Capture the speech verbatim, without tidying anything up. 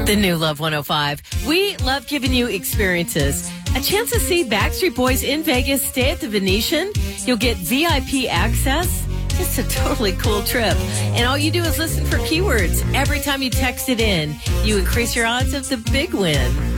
The new Love one oh five. We love giving you experiences. A chance to see Backstreet Boys in Vegas. Stay at the Venetian. You'll get V I P access. Just a totally cool trip. And all you do is listen for keywords. Every time you text it in, you increase your odds of the big win.